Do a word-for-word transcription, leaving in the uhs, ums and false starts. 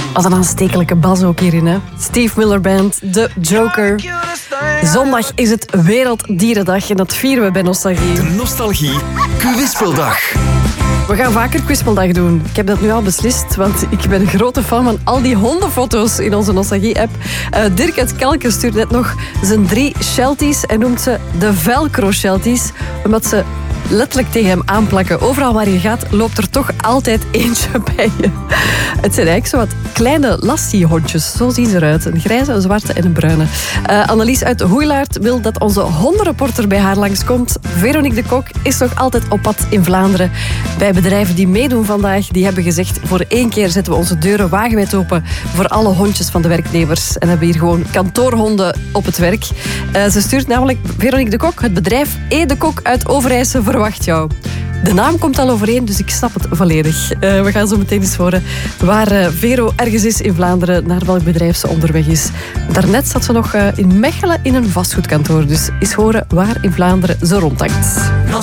Wat een aanstekelijke bas ook hierin, hè. Steve Miller Band, The Joker. Zondag is het Werelddierendag en dat vieren we bij Nostalgie. De Nostalgie Kwispeldag. We gaan vaker Kwispeldag doen. Ik heb dat nu al beslist, want ik ben een grote fan van al die hondenfoto's in onze Nostalgie-app. Uh, Dirk uit Kelken stuurt net nog zijn drie Shelties en noemt ze de Velcro-Shelties, omdat ze letterlijk tegen hem aanplakken. Overal waar je gaat, loopt er toch altijd eentje bij je. Het zijn eigenlijk zo wat kleine lassie-hondjes. Zo zien ze eruit. Een grijze, een zwarte en een bruine. Uh, Annelies uit Hoeilaard wil dat onze hondenreporter bij haar langskomt. Veronique de Kok is nog altijd op pad in Vlaanderen. Bij bedrijven die meedoen vandaag, die hebben gezegd, voor één keer zetten we onze deuren wagenwijd open voor alle hondjes van de werknemers. En hebben hier gewoon kantoorhonden op het werk. Uh, ze stuurt namelijk Veronique de Kok, het bedrijf E. de Kok uit Overijse verwacht jou. De naam komt al overeen, dus ik snap het volledig. Uh, we gaan zo meteen eens horen waar uh, Vero ergens is in Vlaanderen, naar welk bedrijf ze onderweg is. Daarnet zat ze nog uh, in Mechelen in een vastgoedkantoor, dus eens horen waar in Vlaanderen ze rondhangt.